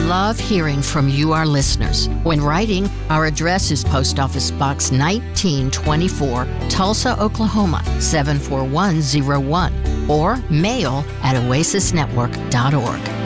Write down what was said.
love hearing from you, our listeners. When writing, our address is Post Office Box 1924, Tulsa, Oklahoma 74101, or mail@oasisnetwork.org.